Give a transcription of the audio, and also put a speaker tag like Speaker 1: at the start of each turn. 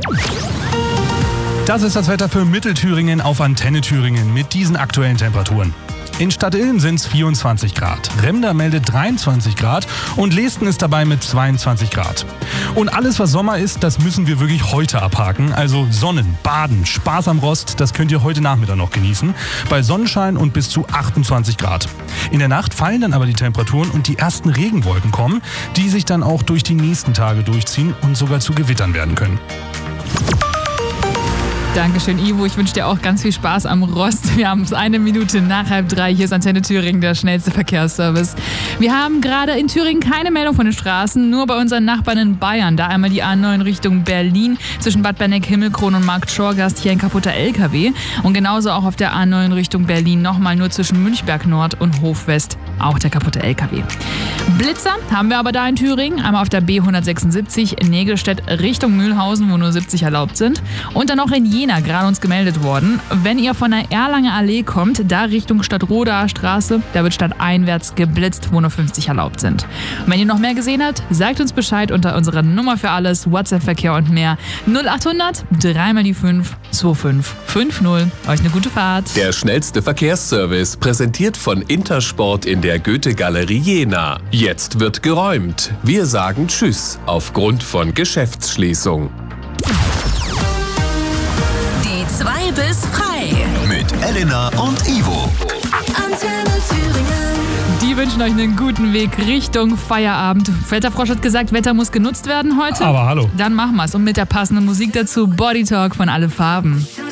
Speaker 1: Das ist das Wetter für Mittelthüringen auf Antenne Thüringen mit diesen aktuellen Temperaturen. In Stadtilm sind es 24 Grad, Remda meldet 23 Grad und Leesten ist dabei mit 22 Grad. Und alles, was Sommer ist, das müssen wir wirklich heute abhaken. Also Sonnen, Baden, Spaß am Rost, das könnt ihr heute Nachmittag noch genießen. Bei Sonnenschein und bis zu 28 Grad. In der Nacht fallen dann aber die Temperaturen und die ersten Regenwolken kommen, die sich dann auch durch die nächsten Tage durchziehen und sogar zu Gewittern werden können.
Speaker 2: Dankeschön, Ivo. Ich wünsche dir auch ganz viel Spaß am Rost. Wir haben es 1 Minute nach 2:30. Hier ist Antenne Thüringen, der schnellste Verkehrsservice. Wir haben gerade in Thüringen keine Meldung von den Straßen, nur bei unseren Nachbarn in Bayern. Da einmal die A9 Richtung Berlin zwischen Bad Benneck-Himmelkron und Markt-Schorgast, hier ein kaputter LKW. Und genauso auch auf der A9 Richtung Berlin nochmal nur zwischen Münchberg Nord und Hof West, auch der kaputte LKW. Blitzer haben wir aber da in Thüringen. Einmal auf der B176 in Nägelstedt Richtung Mühlhausen, wo nur 70 erlaubt sind. Und dann noch in Jena, gerade uns gemeldet worden. Wenn ihr von der Erlanger Allee kommt, da Richtung Stadtrodaer Straße, da wird stadteinwärts geblitzt, wo nur 50 erlaubt sind. Und wenn ihr noch mehr gesehen habt, sagt uns Bescheid unter unserer Nummer für alles, WhatsApp-Verkehr und mehr 0800 3x5 2550. Euch eine gute Fahrt.
Speaker 3: Der schnellste Verkehrsservice, präsentiert von Intersport in der Goethe-Galerie Jena. Jetzt wird geräumt. Wir sagen Tschüss aufgrund von Geschäftsschließung.
Speaker 4: Die 2 bis frei.
Speaker 5: Mit Elena und Ivo.
Speaker 4: Antenne Thüringen.
Speaker 2: Die wünschen euch einen guten Weg Richtung Feierabend. Wetterfrosch hat gesagt, Wetter muss genutzt werden heute.
Speaker 1: Aber hallo.
Speaker 2: Dann machen wir's. Und mit der passenden Musik dazu Body Talk von Alle Farben.